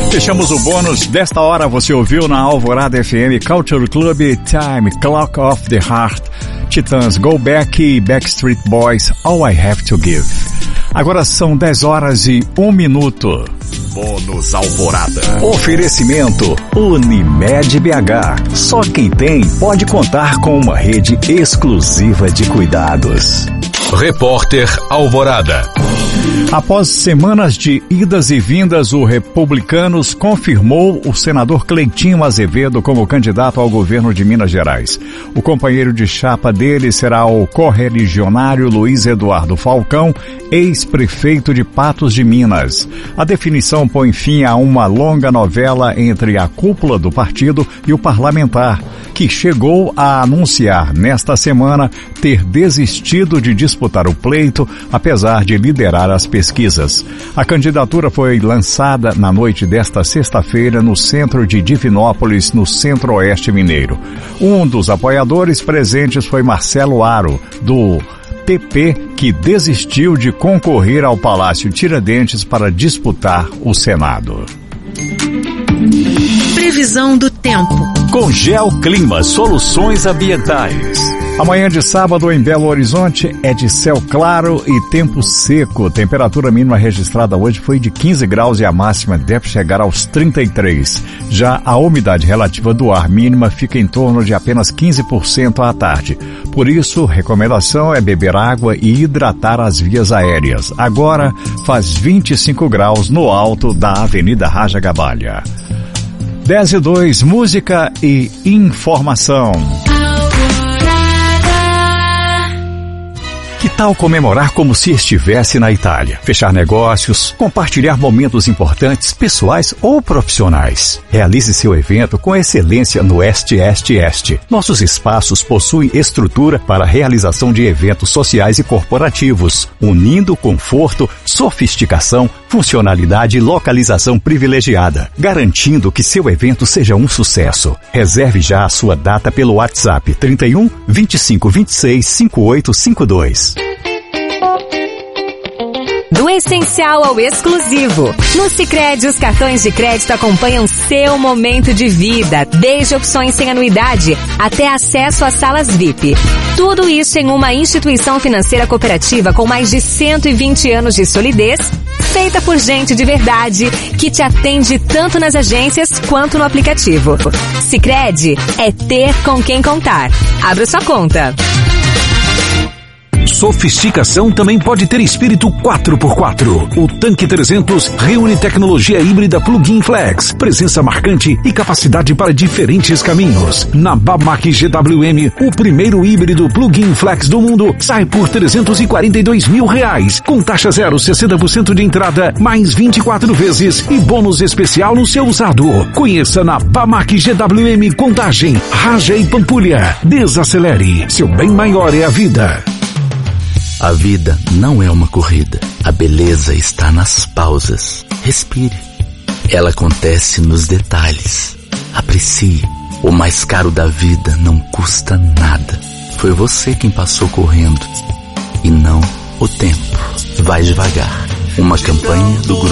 Fechamos o bônus desta hora. Você ouviu na Alvorada FM Culture Club Time, Clock of the Heart, Titãs, Go Back e Backstreet Boys, All I Have to Give. Agora são 10 horas e 1 minuto. Bônus Alvorada. Oferecimento Unimed BH. Só quem tem pode contar com uma rede exclusiva de cuidados. Repórter Alvorada. Após semanas de idas e vindas, o Republicanos confirmou o senador Cleitinho Azevedo como candidato ao governo de Minas Gerais. O companheiro de chapa dele será o correligionário Luiz Eduardo Falcão, ex-prefeito de Patos de Minas. A definição põe fim a uma longa novela entre a cúpula do partido e o parlamentar, que chegou a anunciar nesta semana ter desistido de disputar o pleito, apesar de liderar as pesquisas. A candidatura foi lançada na noite desta sexta-feira no centro de Divinópolis, no centro-oeste mineiro. Um dos apoiadores presentes foi Marcelo Aro, do PP, que desistiu de concorrer ao Palácio Tiradentes para disputar o Senado. Previsão do tempo. Com Geoclima Soluções Ambientais. Amanhã de sábado em Belo Horizonte é de céu claro e tempo seco. Temperatura mínima registrada hoje foi de 15 graus e a máxima deve chegar aos 33. Já a umidade relativa do ar mínima fica em torno de apenas 15% à tarde. Por isso, recomendação é beber água e hidratar as vias aéreas. Agora faz 25 graus no alto da Avenida Raja Gabalha. 10:02, música e informação. Que tal comemorar como se estivesse na Itália? Fechar negócios, compartilhar momentos importantes, pessoais ou profissionais. Realize seu evento com excelência no Este. Nossos espaços possuem estrutura para a realização de eventos sociais e corporativos, unindo conforto, sofisticação, funcionalidade e localização privilegiada, garantindo que seu evento seja um sucesso. Reserve já a sua data pelo WhatsApp 31 25 26 5852. Do essencial ao exclusivo. No Sicredi, os cartões de crédito acompanham seu momento de vida, desde opções sem anuidade até acesso às salas VIP. Tudo isso em uma instituição financeira cooperativa com mais de 120 anos de solidez, feita por gente de verdade, que te atende tanto nas agências quanto no aplicativo. Sicredi é ter com quem contar. Abra sua conta. Sofisticação também pode ter espírito 4x4. O Tanque 300 reúne tecnologia híbrida Plug-in Flex, presença marcante e capacidade para diferentes caminhos. Na Bamac GWM, o primeiro híbrido Plug-in Flex do mundo sai por R$342 mil, com taxa 0, 60% de entrada, mais 24 vezes e bônus especial no seu usado. Conheça na Bamac GWM Contagem, Raja e Pampulha. Desacelere, seu bem maior é a vida. A vida não é uma corrida. A beleza está nas pausas. Respire. Ela acontece nos detalhes. Aprecie. O mais caro da vida não custa nada. Foi você quem passou correndo. E não o tempo. Vai devagar. Uma campanha do grupo